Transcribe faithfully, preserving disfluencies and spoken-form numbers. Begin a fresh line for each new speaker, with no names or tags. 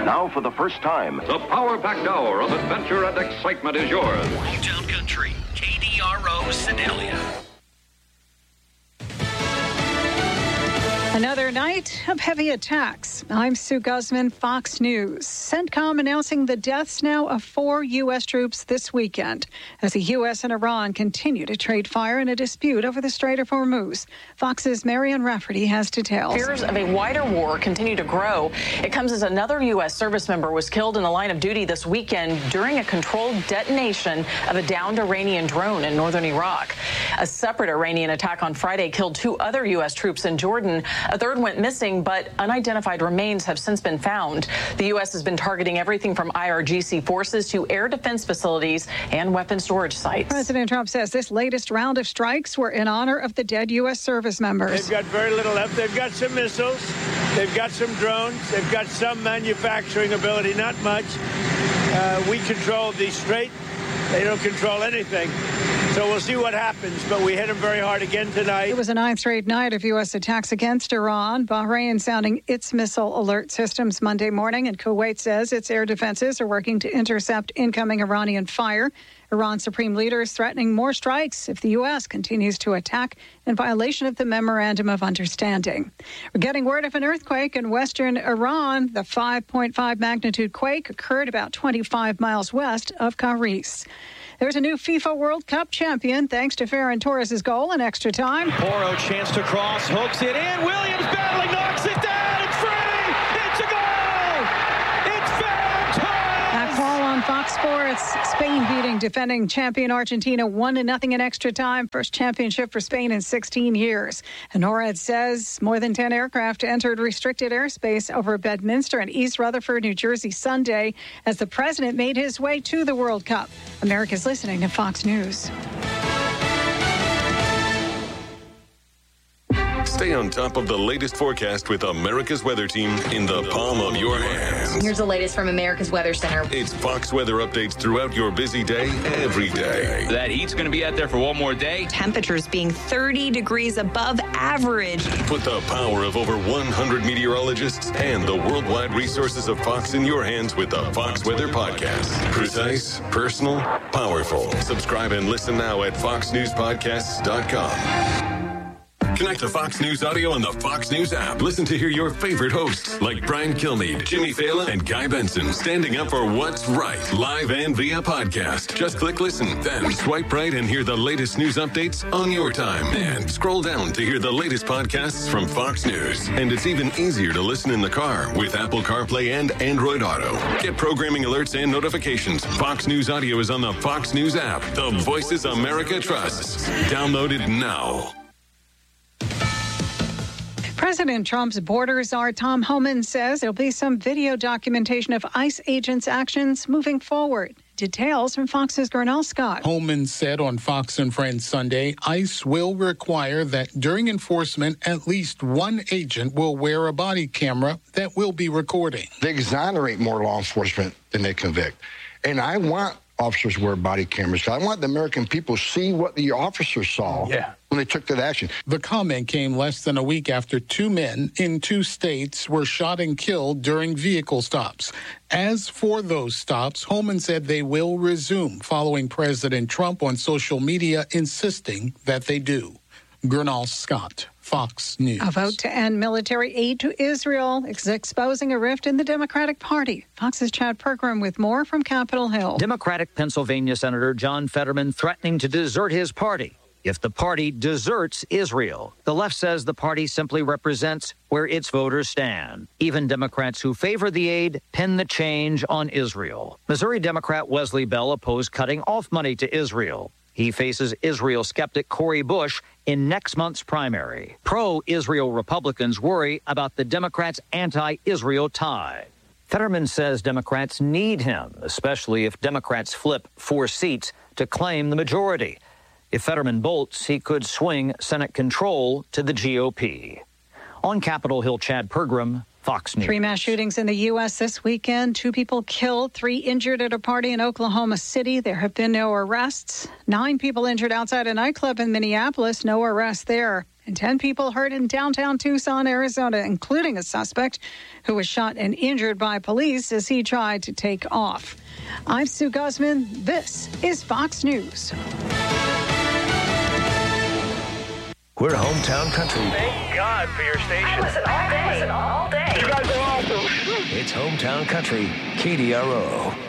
Now, for the first time,
the power-packed hour of adventure and excitement is yours.
Hometown Country, K D R O Sedalia.
Another night of heavy attacks. I'm Sue Guzman, Fox News. CENTCOM announcing the deaths now of four U S troops this weekend as the U S and Iran continue to trade fire in a dispute over the Strait of Hormuz. Fox's Marianne Rafferty has details.
Fears of a wider war continue to grow. It comes as another U S service member was killed in the line of duty this weekend during a controlled detonation of a downed Iranian drone in northern Iraq. A separate Iranian attack on Friday killed two other U S troops in Jordan. A third went missing, but unidentified remains have since been found. The U S has been targeting everything from I R G C forces to air defense facilities and weapon storage sites.
President Trump says this latest round of strikes were in honor of the dead U S service members.
They've got very little left. They've got some missiles. They've got some drones. They've got some manufacturing ability, not much. Uh, we control the Strait. They don't control anything. So we'll see what happens, but we hit them very hard again tonight.
It was a ninth straight night of U S attacks against Iran. Bahrain sounding its missile alert systems Monday morning, and Kuwait says its air defenses are working to intercept incoming Iranian fire. Iran's supreme leader is threatening more strikes if the U S continues to attack in violation of the Memorandum of Understanding. We're getting word of an earthquake in western Iran. The five point five magnitude quake occurred about twenty-five miles west of Karish. There's a new FIFA World Cup champion thanks to Ferran Torres' goal in extra time.
Porro chance to cross, hooks it in. Williams battling, knocks it down. It's free. It's a goal. It's Ferran Torres.
That call on Fox Sports. Spain beating defending champion Argentina one to nothing in extra time. First championship for Spain in sixteen years. And NORAD says more than ten aircraft entered restricted airspace over Bedminster and East Rutherford, New Jersey Sunday as the president made his way to the World Cup. America's listening to Fox News.
Stay on top of the latest forecast with America's Weather Team in the palm of your hands.
Here's the latest from America's Weather Center.
It's Fox weather updates throughout your busy day, every day.
That heat's going to be out there for one more day.
Temperatures being thirty degrees above average.
Put the power of over one hundred meteorologists and the worldwide resources of Fox in your hands with the Fox Weather Podcast. Precise, personal, powerful. Subscribe and listen now at fox news podcasts dot com. Connect to Fox News Audio on the Fox News app. Listen to hear your favorite hosts like Brian Kilmeade, Jimmy Fallon, and Guy Benson standing up for what's right, live and via podcast. Just click listen, then swipe right and hear the latest news updates on your time. And scroll down to hear the latest podcasts from Fox News. And it's even easier to listen in the car with Apple CarPlay and Android Auto. Get programming alerts and notifications. Fox News Audio is on the Fox News app. The voices America trusts. Download it now.
President Trump's border czar Tom Homan says there'll be some video documentation of ICE agents' actions moving forward. Details from Fox's Gernal Scott.
Homan said on Fox and Friends Sunday, ICE will require that during enforcement, at least one agent will wear a body camera that will be recording.
They exonerate more law enforcement than they convict. And I want officers wear body cameras. I want the American people to see what the officers saw yeah. when they took that action.
The comment came less than a week after two men in two states were shot and killed during vehicle stops. As for those stops, Homan said they will resume following President Trump on social media insisting that they do. Gernal Scott, Fox News.
A vote to end military aid to Israel is exposing a rift in the Democratic Party. Fox's Chad Pergram with more from Capitol Hill.
Democratic Pennsylvania Senator John Fetterman threatening to desert his party if the party deserts Israel. The left says the party simply represents where its voters stand. Even Democrats who favor the aid pin the change on Israel. Missouri Democrat Wesley Bell opposed cutting off money to Israel. He faces Israel skeptic Cori Bush in next month's primary. Pro-Israel Republicans worry about the Democrats' anti-Israel tie. Fetterman says Democrats need him, especially if Democrats flip four seats to claim the majority. If Fetterman bolts, he could swing Senate control to the G O P. On Capitol Hill, Chad Pergram, Fox News.
Three mass shootings in the U S this weekend. Two people killed, three injured at a party in Oklahoma City. There have been no arrests. Nine people injured outside a nightclub in Minneapolis. No arrests there. and ten people hurt in downtown Tucson, Arizona, including a suspect who was shot and injured by police as he tried to take off. I'm Sue Guzman. This is Fox News.
We're hometown country.
Thank God for your station.
I listen all day. I listen all day.
You guys are awesome.
It's hometown country, K D R O.